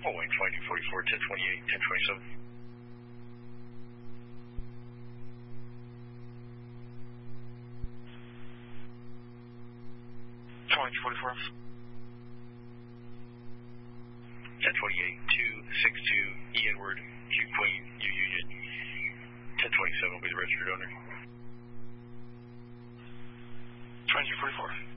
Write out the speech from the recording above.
Wayne Flight 244, 1028, 1027. 244. 1028, 262, E Edward, Q Queen, U Union. 1027 will be the registered owner. 2244.